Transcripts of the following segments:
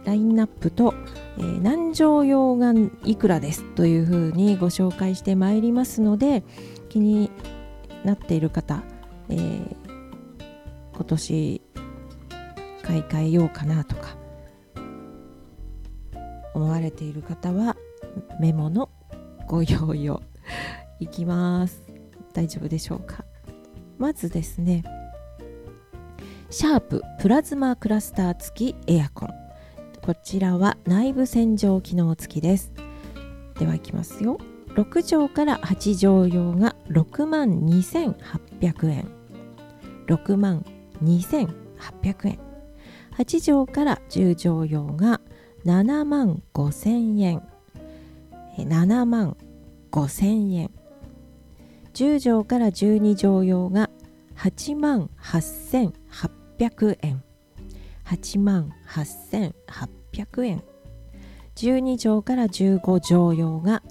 ラインナップと、何畳用がいくらですというふうにご紹介してまいりますので、気になっている方、今年買い替えようかなとか思われている方はメモのご用意を。いきます。大丈夫でしょうか。まずですね、シャーププラズマクラスター付きエアコン、こちらは内部洗浄機能付きです。ではいきますよ。6畳から8畳用が62,800円、62,800円。8畳から10畳用が75,000円、75,000円。10畳から12畳用が88,800円、88,800円。12畳から15畳用が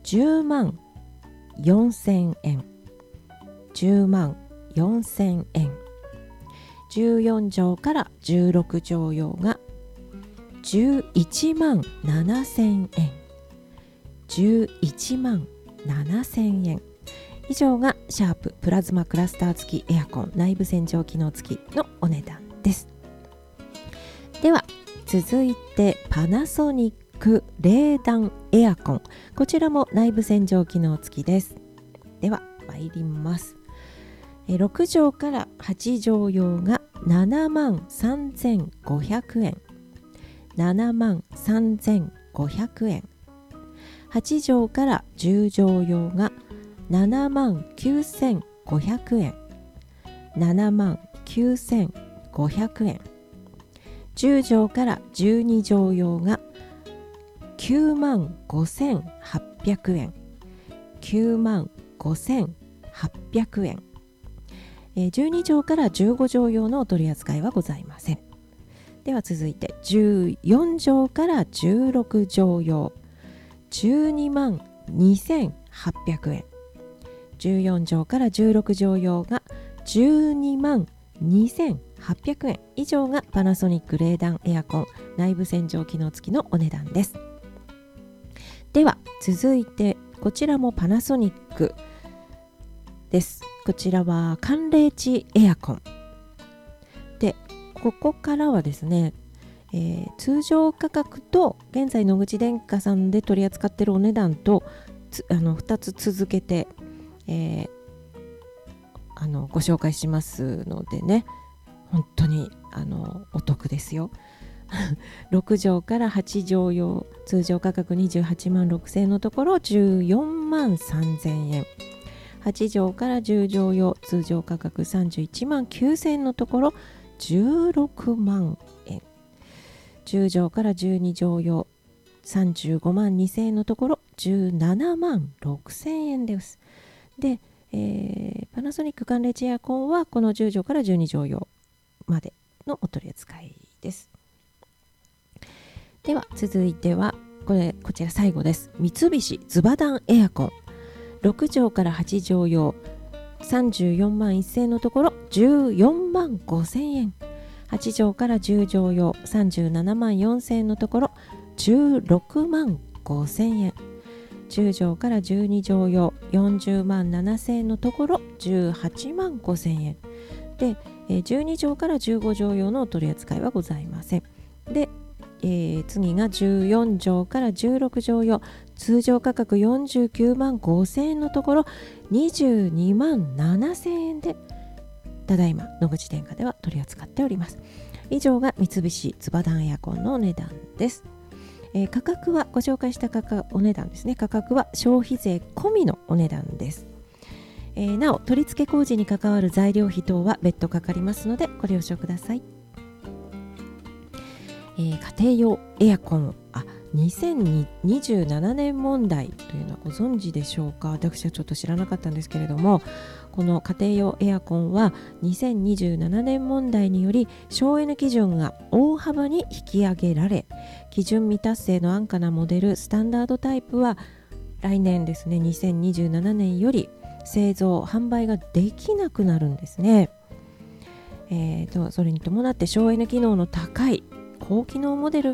104,000円、104,000円。14畳から16畳用が117,000円、117,000円。以上がシャーププラズマクラスター付きエアコン内部洗浄機能付きのお値段です。では続いてパナソニック冷暖エアコン、こちらも内部洗浄機能付きです。では参ります。6畳から8畳用が73,500円、73,500円。8畳から10畳用が79,500円、79,500円。10畳から12畳用が95,800円、95,800円。12畳から15畳用のお取り扱いはございません。では続いて14畳から16畳用122,800円、14畳から16畳用が122,800円。以上がパナソニック冷暖エアコン内部洗浄機能付きのお値段です。では続いてこちらもパナソニックです。こちらは寒冷地エアコンで、ここからはですね、通常価格と現在野口電化さんで取り扱っているお値段と2つ続けて、ご紹介しますのでね、本当にお得ですよ。6畳から8畳用通常価格28万6,000円のところ14万3,000円、8畳から10畳用通常価格31万9,000円のところ16万円、10畳から12畳用35万2,000円のところ17万6,000円です。で、パナソニック寒冷地エアコンはこの10畳から12畳用までのお取り扱いです。では続いてはこちら最後です。三菱ズバダンエアコン6畳から8畳用34万1,000円のところ14万5,000円、8畳から10畳用37万4,000円のところ16万5,000円、10畳から12畳用40万7,000円のところ18万5,000円で、12畳から15畳用のお取り扱いはございません。で、次が14畳から16畳用通常価格49万5,000円のところ22万7,000円でただいま野口電化では取り扱っております。以上が三菱ズバダンエアコンのお値段です。価格はご紹介したお値段ですね。価格は消費税込みのお値段です。なお取り付け工事に関わる材料費等は別途かかりますのでご了承ください。家庭用エアコン2027年問題というのはご存知でしょうか。私はちょっと知らなかったんですけれども、この家庭用エアコンは2027年問題により省エネ基準が大幅に引き上げられ、基準未達成の安価なモデルスタンダードタイプは来年ですね、2027年より製造販売ができなくなるんですね。それに伴って省エネ機能の高い高機能モデル